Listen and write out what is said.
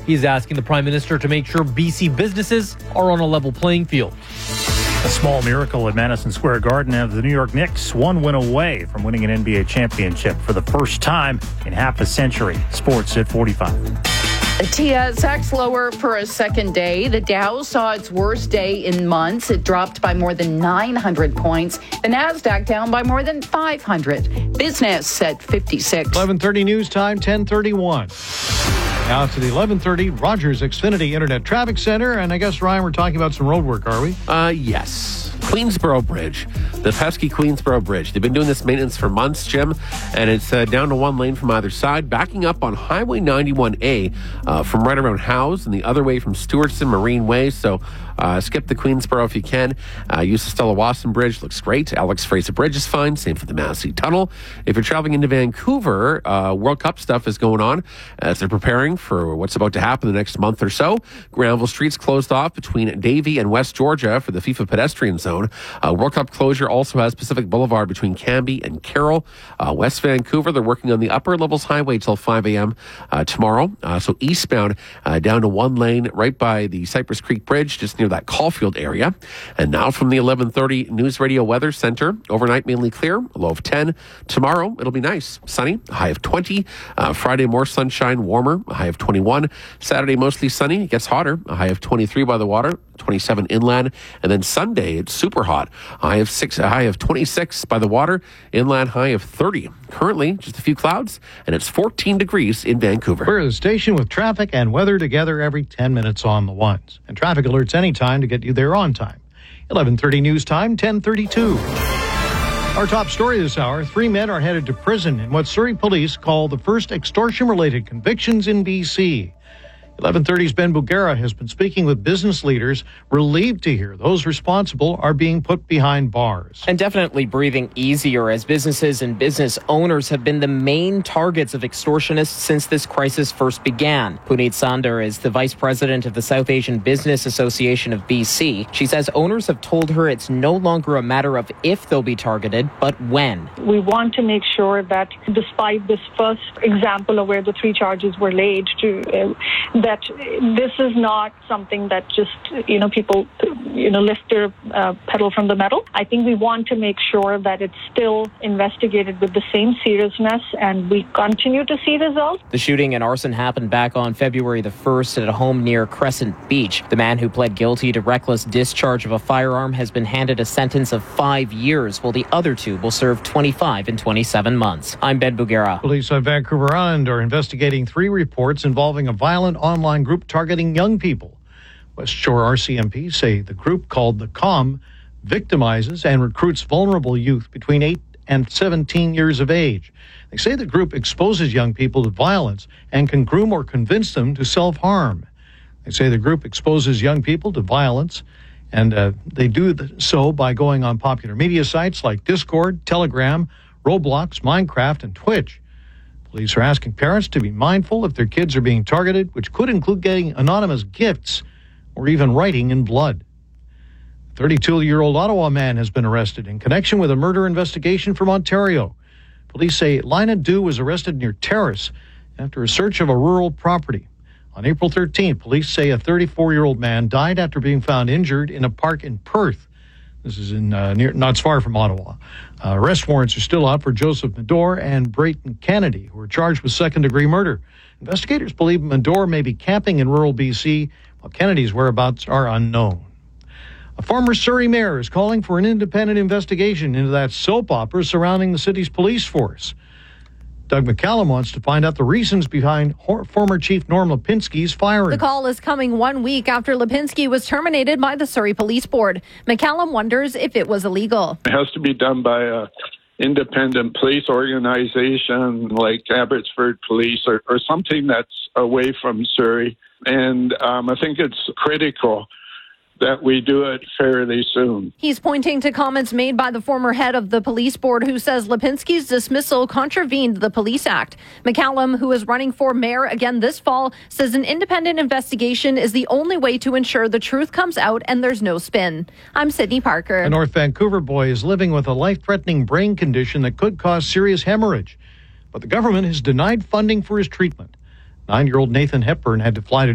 He's asking the Prime Minister to make sure BC businesses are on a level playing field. A small miracle at Madison Square Garden as the New York Knicks one win away from winning an NBA championship for the first time in half a century. Sports at 45. TSX lower for a second day. The Dow saw its worst day in months. It dropped by more than 900 points. The Nasdaq down by more than 500. Business at 56. 11:30 news time, 10:31. Now to the 11:30 Rogers Xfinity Internet Traffic Center. And I guess, Ryan, we're talking about some road work, are we? Yes. Queensboro Bridge, the pesky Queensboro Bridge. They've been doing this maintenance for months, Jim, and it's down to one lane from either side, backing up on Highway 91A from right around Howes and the other way from Stewartson Marine Way. So skip the Queensboro if you can. Use the Stella Wasson Bridge. Looks great. Alex Fraser Bridge is fine. Same for the Massey Tunnel. If you're traveling into Vancouver, World Cup stuff is going on as they're preparing for what's about to happen the next month or so. Granville Street's closed off between Davie and West Georgia for the FIFA pedestrian zone. World Cup closure also has Pacific Boulevard between Cambie and Carroll. West Vancouver, they're working on the upper levels highway till 5 a.m. Tomorrow. So eastbound down to one lane right by the Cypress Creek Bridge, just near that Caulfield area. And now from the 11:30 News Radio Weather Center, overnight mainly clear, a low of 10. Tomorrow, it'll be nice, sunny, a high of 20. Friday, more sunshine, warmer, a high of 21. Saturday, mostly sunny, it gets hotter, a high of 23 by the water, 27 inland. And then Sunday, it's super hot, a high of 26 by the water, inland high of 30. Currently, just a few clouds, and it's 14 degrees in Vancouver. We're the station with traffic and weather together every 10 minutes on the ones. And traffic alerts anytime to get you there on time. 11:30 news time, 10:32. Our top story this hour, 3 men are headed to prison in what Surrey police call the first extortion-related convictions in BC. 11:30's Ben Bugera has been speaking with business leaders, relieved to hear those responsible are being put behind bars. And definitely breathing easier as businesses and business owners have been the main targets of extortionists since this crisis first began. Puneet Sandar is the vice president of the South Asian Business Association of BC. She says owners have told her it's no longer a matter of if they'll be targeted, but when. We want to make sure that despite this first example of where the 3 charges were laid, that this is not something that just, people, lift their pedal from the metal. I think we want to make sure that it's still investigated with the same seriousness and we continue to see results. The shooting and arson happened back on February the 1st at a home near Crescent Beach. The man who pled guilty to reckless discharge of a firearm has been handed a sentence of 5 years, while the other 2 will serve 25 and 27 months. I'm Ben Bugera. Police on Vancouver Island are investigating 3 reports involving a violent online group targeting young people. West Shore RCMP say the group, called The Calm, victimizes and recruits vulnerable youth between 8 and 17 years of age. They say the group exposes young people to violence and can groom or convince them to self-harm. They say the group exposes young people to violence, and they do so by going on popular media sites like Discord, Telegram, Roblox, Minecraft, and Twitch. Police are asking parents to be mindful if their kids are being targeted, which could include getting anonymous gifts or even writing in blood. A 32-year-old Ottawa man has been arrested in connection with a murder investigation from Ontario. Police say Lina Du was arrested near Terrace after a search of a rural property. On April 13th, police say a 34-year-old man died after being found injured in a park in Perth. This is in not far from Ottawa. Arrest warrants are still out for Joseph Medor and Brayton Kennedy, who are charged with second-degree murder. Investigators believe Medor may be camping in rural BC, while Kennedy's whereabouts are unknown. A former Surrey mayor is calling for an independent investigation into that soap opera surrounding the city's police force. Doug McCallum wants to find out the reasons behind former Chief Norm Lipinski's firing. The call is coming 1 week after Lipinski was terminated by the Surrey Police Board. McCallum wonders if it was illegal. It has to be done by an independent police organization like Abbotsford Police or something that's away from Surrey. And I think it's critical that we do it fairly soon. He's pointing to comments made by the former head of the police board who says Lipinski's dismissal contravened the Police Act. McCallum, who is running for mayor again this fall, says an independent investigation is the only way to ensure the truth comes out and there's no spin. I'm Sydney Parker. A North Vancouver boy is living with a life-threatening brain condition that could cause serious hemorrhage, but the government has denied funding for his treatment. 9-year-old Nathan Hepburn had to fly to